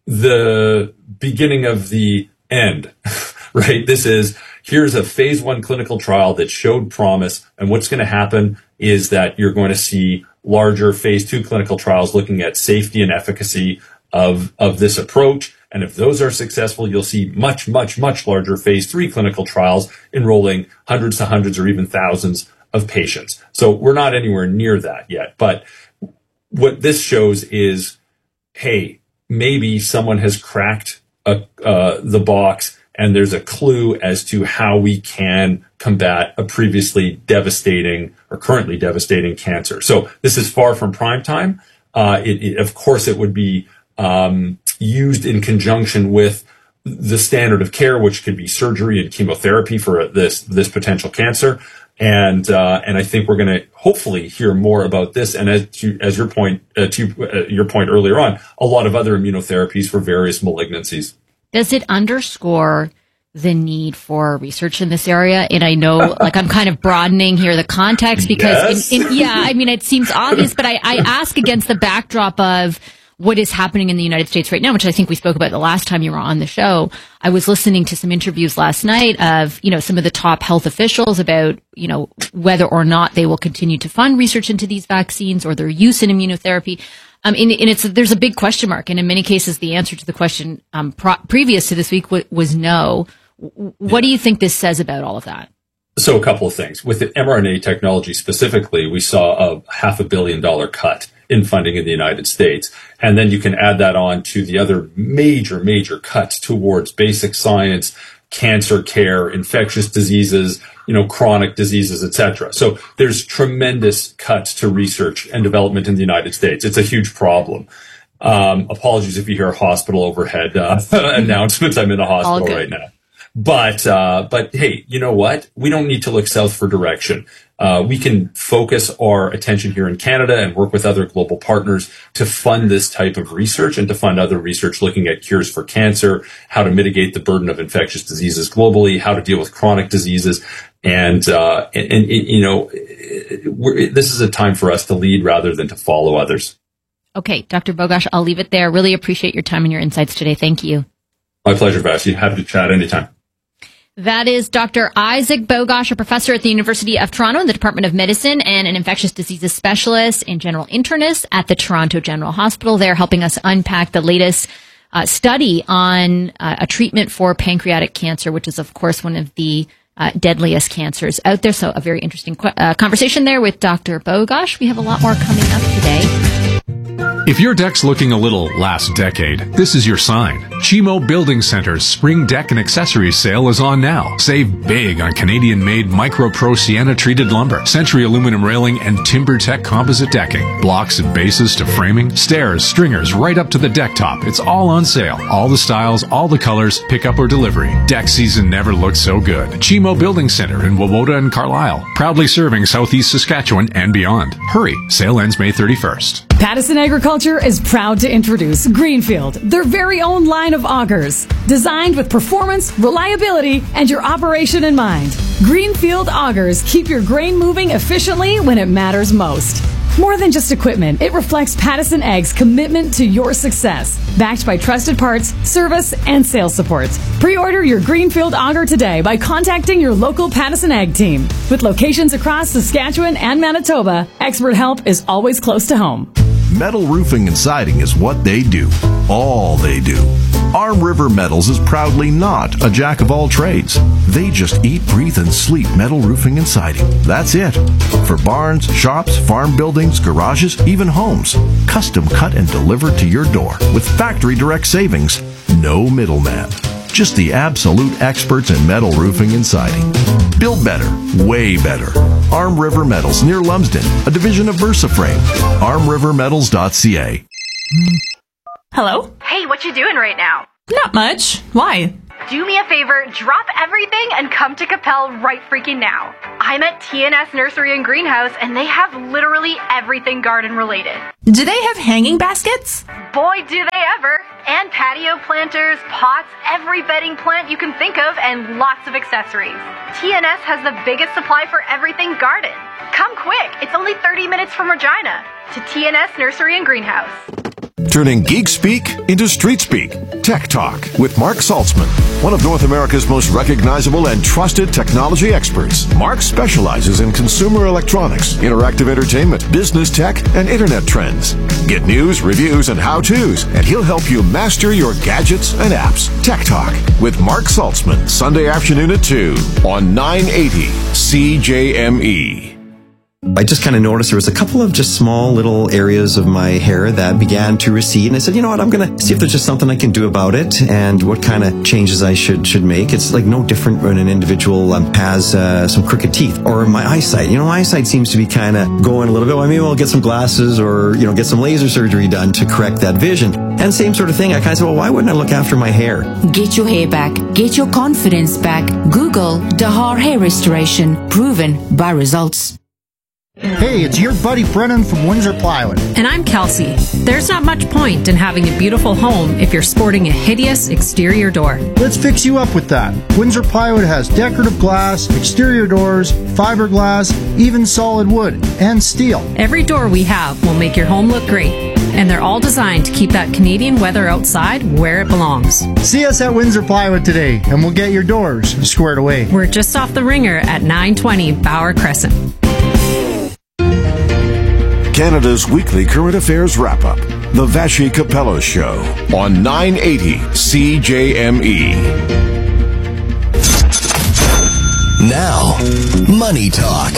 the beginning of the end, right? Here's a phase 1 clinical trial that showed promise. And what's going to happen is that you're going to see larger phase 2 clinical trials looking at safety and efficacy of this approach. And if those are successful, you'll see much, much, much larger phase 3 clinical trials enrolling hundreds to hundreds or even thousands of patients. So we're not anywhere near that yet. But what this shows is, hey, maybe someone has cracked the box and there's a clue as to how we can combat a previously devastating or currently devastating cancer. So this is far from prime time. Of course, it would be used in conjunction with the standard of care, which could be surgery and chemotherapy for this potential cancer. And I think we're going to hopefully hear more about this. And as your point earlier on, a lot of other immunotherapies for various malignancies. Does it underscore the need for research in this area? And I know, like, I'm kind of broadening here the context because, it seems obvious, but I ask against the backdrop of what is happening in the United States right now, which I think we spoke about the last time you were on the show. I was listening to some interviews last night of, some of the top health officials about, whether or not they will continue to fund research into these vaccines or their use in immunotherapy. There's a big question mark. And in many cases, the answer to the question, previous to this week was no. What do you think this says about all of that? So a couple of things. With the mRNA technology specifically, we saw a $500 million cut in funding in the United States. And then you can add that on to the other major cuts towards basic science, cancer care, infectious diseases, chronic diseases, etc. So there's tremendous cuts to research and development in the United States. It's a huge problem. Apologies if you hear hospital overhead announcements. I'm in a hospital right now. But hey, you know what? We don't need to look south for direction. We can focus our attention here in Canada and work with other global partners to fund this type of research and to fund other research looking at cures for cancer, how to mitigate the burden of infectious diseases globally, how to deal with chronic diseases. And this is a time for us to lead rather than to follow others. Okay, Dr. Bogosh, I'll leave it there. Really appreciate your time and your insights today. Thank you. My pleasure, Vashi. Happy to chat anytime. That is Dr. Isaac Bogosh, a professor at the University of Toronto in the Department of Medicine and an infectious diseases specialist and general internist at the Toronto General Hospital. They're helping us unpack the latest study on a treatment for pancreatic cancer, which is, of course, one of the deadliest cancers out there. So a very interesting conversation there with Dr. Bogosh. We have a lot more coming up today. If your deck's looking a little last decade, this is your sign. Chimo Building Center's Spring Deck and Accessories sale is on now. Save big on Canadian-made MicroPro Sienna-treated lumber, Century aluminum railing, and TimberTech composite decking. Blocks and bases to framing, stairs, stringers, right up to the deck top. It's all on sale. All the styles, all the colors, pickup or delivery. Deck season never looked so good. Chimo Building Center in Wawota and Carlisle. Proudly serving Southeast Saskatchewan and beyond. Hurry. Sale ends May 31st. Pattison Agriculture is proud to introduce Greenfield, their very own line of augers, designed with performance, reliability, and your operation in mind. Greenfield augers keep your grain moving efficiently when it matters most. More than just equipment, it reflects Pattison Ag's commitment to your success, backed by trusted parts, service, and sales support. Pre-order your Greenfield auger today by contacting your local Pattison Ag team. With locations across Saskatchewan and Manitoba, expert help is always close to home. Metal roofing and siding is what they do. All they do. Arm River Metals is proudly not a jack of all trades. They just eat, breathe, and sleep metal roofing and siding. That's it. For barns, shops, farm buildings, garages, even homes. Custom cut and delivered to your door with factory direct savings. No middleman. Just the absolute experts in metal roofing and siding. Build better, way better. Arm River Metals near Lumsden, a division of VersaFrame. ArmRiverMetals.ca. Hello? Hey, what you doing right now? Not much. Why? Do me a favor, drop everything and come to Capel right freaking now. I'm at TNS Nursery and Greenhouse, and they have literally everything garden related. Do they have hanging baskets? Boy, do they ever. And patio planters, pots, every bedding plant you can think of, and lots of accessories. TNS has the biggest supply for everything garden. Come quick, it's only 30 minutes from Regina. To TNS Nursery and Greenhouse. Turning geek speak into street speak. Tech Talk with Mark Saltzman, one of North America's most recognizable and trusted technology experts. Mark specializes in consumer electronics, interactive entertainment, business tech, and internet trends. Get news, reviews, and how-tos, and he'll help you master your gadgets and apps. Tech Talk with Mark Saltzman, Sunday afternoon at 2 on 980 CJME. I just kind of noticed there was a couple of just small little areas of my hair that began to recede, and I said, you know what, I'm going to see if there's just something I can do about it and what kind of changes I should make. It's like no different when an individual has some crooked teeth or my eyesight. My eyesight seems to be kind of going a little bit. I mean, I'll get some glasses or, get some laser surgery done to correct that vision. And same sort of thing. I kind of said, well, why wouldn't I look after my hair? Get your hair back. Get your confidence back. Google Dahar Hair Restoration. Proven by results. Hey, it's your buddy Brennan from Windsor Plywood. And I'm Kelsey. There's not much point in having a beautiful home if you're sporting a hideous exterior door. Let's fix you up with that. Windsor Plywood has decorative glass, exterior doors, fiberglass, even solid wood, and steel. Every door we have will make your home look great. And they're all designed to keep that Canadian weather outside where it belongs. See us at Windsor Plywood today, and we'll get your doors squared away. We're just off the Ringer at 920 Bauer Crescent. Canada's weekly current affairs wrap-up. The Vashi Capello Show on 980 CJME. Now, Money Talk.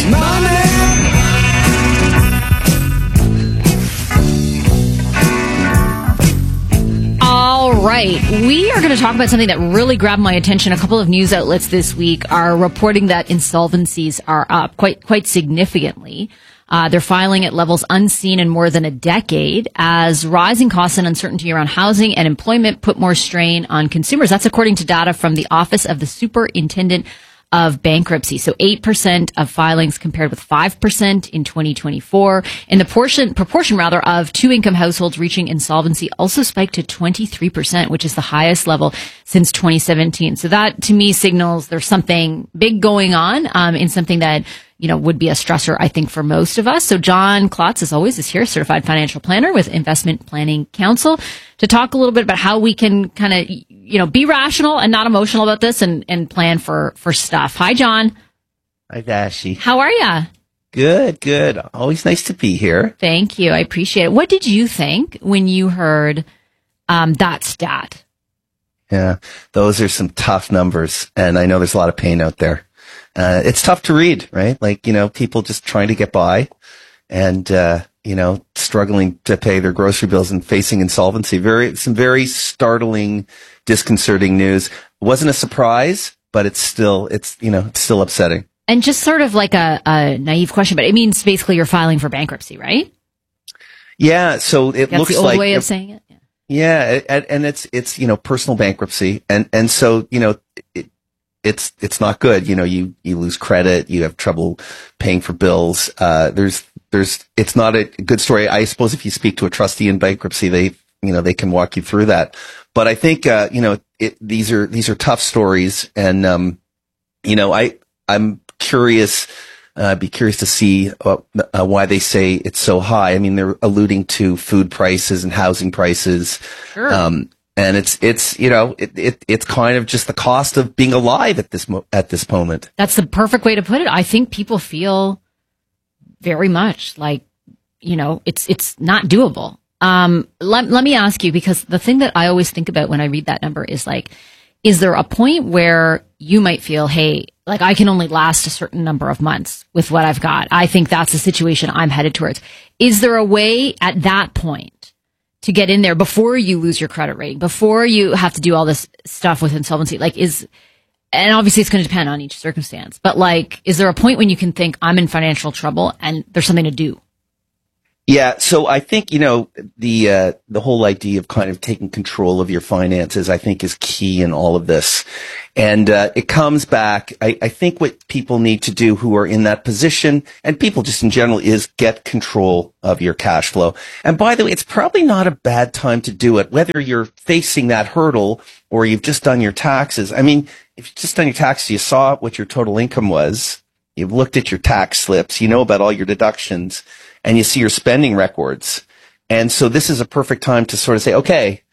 All right. We are going to talk about something that really grabbed my attention. A couple of news outlets this week are reporting that insolvencies are up quite significantly. They're filing at levels unseen in more than a decade as rising costs and uncertainty around housing and employment put more strain on consumers. That's according to data from the Office of the Superintendent of Bankruptcy. So 8% of filings compared with 5% in 2024. And the proportion of two-income households reaching insolvency also spiked to 23%, which is the highest level since 2017. So that to me signals there's something big going on in something that would be a stressor, I think, for most of us. So John Klotz, as always, is here, certified financial planner with Investment Planning Council, to talk a little bit about how we can kind of, be rational and not emotional about this and plan for stuff. Hi, John. Hi, Vashi. How are you? Good. Always nice to be here. Thank you. I appreciate it. What did you think when you heard that stat? Yeah, those are some tough numbers, and I know there's a lot of pain out there. It's tough to read, right? Like, people just trying to get by and, struggling to pay their grocery bills and facing insolvency. Some very startling, disconcerting news. It wasn't a surprise, but it's still upsetting. And just sort of like a naive question, but it means basically you're filing for bankruptcy, right? Yeah. So it That's looks the old like way of saying it. Yeah. And it's personal bankruptcy. And so, it's not good. You lose credit. You have trouble paying for bills. It's not a good story. I suppose if you speak to a trustee in bankruptcy, they can walk you through that. But I think, these are tough stories. And, I'm curious, be curious to see why they say it's so high. I mean, they're alluding to food prices and housing prices. Sure. And it's kind of just the cost of being alive at this moment. That's the perfect way to put it. I think people feel very much like, it's not doable. Let me ask you, because the thing that I always think about when I read that number is like, is there a point where you might feel, hey, like I can only last a certain number of months with what I've got? I think that's the situation I'm headed towards. Is there a way at that point to get in there before you lose your credit rating, before you have to do all this stuff with insolvency? And obviously it's going to depend on each circumstance, but like, is there a point when you can think I'm in financial trouble and there's something to do? Yeah, so I think, the whole idea of kind of taking control of your finances, I think, is key in all of this. And it comes back, I think what people need to do who are in that position, and people just in general, is get control of your cash flow. And by the way, it's probably not a bad time to do it, whether you're facing that hurdle or you've just done your taxes. I mean, if you've just done your taxes, you saw what your total income was, you've looked at your tax slips, you know about all your deductions, and you see your spending records. And so this is a perfect time to sort of say, okay,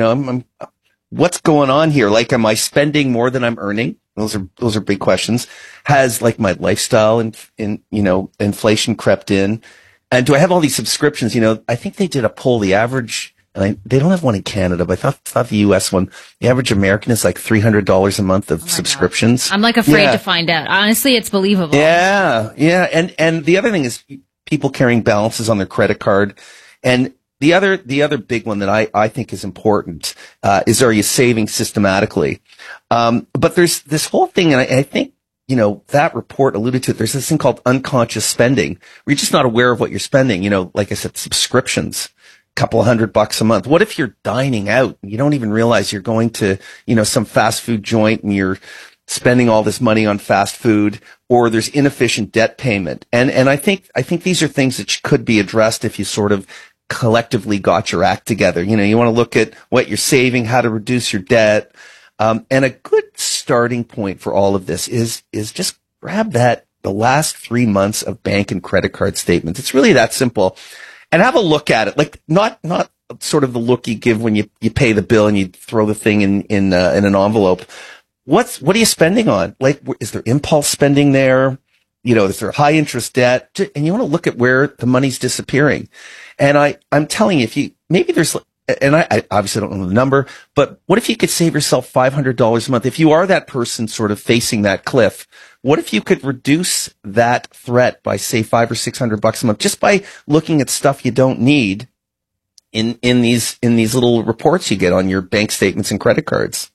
what's going on here? Like, am I spending more than I'm earning? Those are big questions. Has like my lifestyle and inflation crept in? And do I have all these subscriptions? I think they did a poll, the average, and they don't have one in Canada, but I thought the US one, the average American is like $300 a month of subscriptions. God. I'm like afraid to find out. Honestly, it's believable. Yeah. And the other thing is people carrying balances on their credit card. And the other big one that I think is important, is, are you saving systematically? But there's this whole thing, and I think, that report alluded to it. There's this thing called unconscious spending, where you're just not aware of what you're spending. Like I said, subscriptions, a couple of $100 a month. What if you're dining out and you don't even realize you're going to, some fast food joint and you're spending all this money on fast food, or there's inefficient debt payment. And I think these are things that could be addressed if you sort of collectively got your act together. You want to look at what you're saving, how to reduce your debt. And a good starting point for all of this is just grab the last 3 months of bank and credit card statements. It's really that simple. And have a look at it. Like, not sort of the look you give when you pay the bill and you throw the thing in an envelope. What are you spending on? Like, is there impulse spending there? Is there high interest debt? And you want to look at where the money's disappearing. And I'm telling you, maybe there's, and I obviously don't know the number, but what if you could save yourself $500 a month? If you are that person sort of facing that cliff, what if you could reduce that threat by, say, $500 or $600 a month, just by looking at stuff you don't need in these little reports you get on your bank statements and credit cards?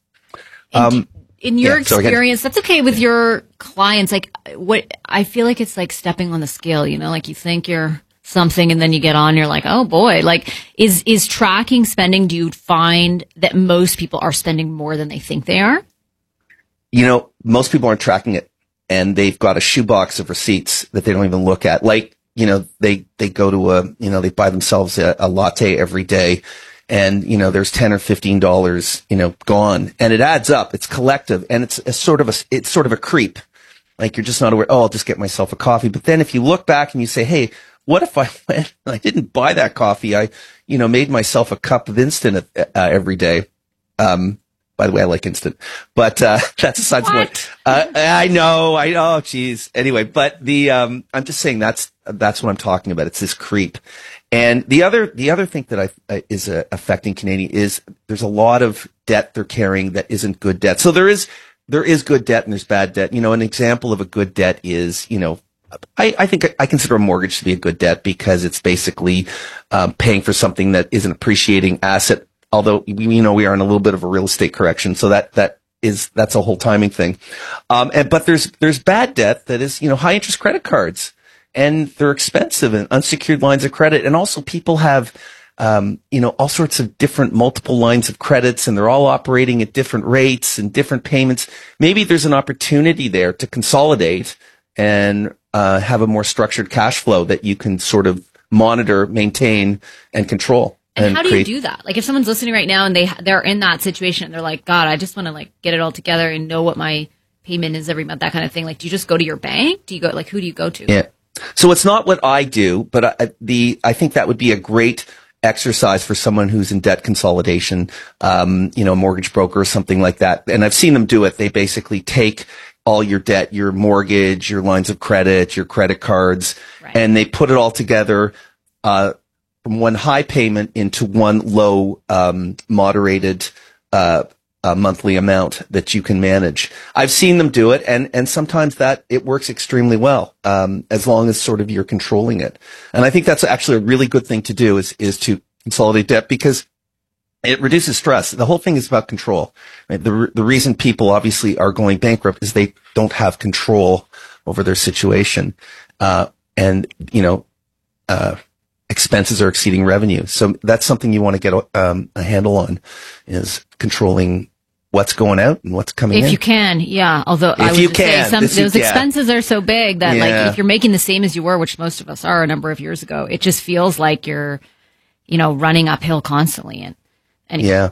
In your experience, that's okay with your clients. Like, what I feel like it's like stepping on the scale, like you think you're something and then you get on, you're like, oh boy, like is tracking spending, do you find that most people are spending more than they think they are? Most people aren't tracking it, and they've got a shoebox of receipts that they don't even look at. Like, they go to they buy themselves a latte every day. And, there's $10 or $15, gone, and it adds up. It's collective, and it's sort of a creep. Like, you're just not aware. Oh, I'll just get myself a coffee. But then if you look back and you say, hey, what if I went and I didn't buy that coffee? I, made myself a cup of instant every day. By the way, I like instant, but that's aside from the point. I know. Geez. Anyway, but I'm just saying that's what I'm talking about. It's this creep. And the other thing that is affecting Canadian is there's a lot of debt they're carrying that isn't good debt. So there is good debt and there's bad debt. An example of a good debt is, I think I consider a mortgage to be a good debt because it's basically paying for something that is an appreciating asset. Although we are in a little bit of a real estate correction, so that's a whole timing thing. But there's bad debt that is high interest credit cards. And they're expensive, and unsecured lines of credit. And also people have, all sorts of different multiple lines of credits, and they're all operating at different rates and different payments. Maybe there's an opportunity there to consolidate and have a more structured cash flow that you can sort of monitor, maintain, and control. And how do you do that? Like, if someone's listening right now and they're in that situation and they're like, God, I just want to get it all together and know what my payment is every month, that kind of thing. Like, do you just go to your bank? Do you go, who do you go to? Yeah. So it's not what I do, but I think that would be a great exercise for someone who's in debt consolidation, a mortgage broker or something like that. And I've seen them do it. They basically take all your debt, your mortgage, your lines of credit, your credit cards, and they put it all together, from one high payment into one low, moderated, monthly amount that you can manage. I've seen them do it, and sometimes that it works extremely well, as long as sort of you're controlling it. And I think that's actually a really good thing to do is to consolidate debt, because it reduces stress. The whole thing is about control. Right? The reason people obviously are going bankrupt is they don't have control over their situation, and expenses are exceeding revenue. So that's something you want to get a handle on, is controlling what's going out and what's coming in. If you can, yeah. Although I would say those expenses are so big that like if you're making the same as you were, which most of us are a number of years ago, it just feels like you're, running uphill constantly. And yeah.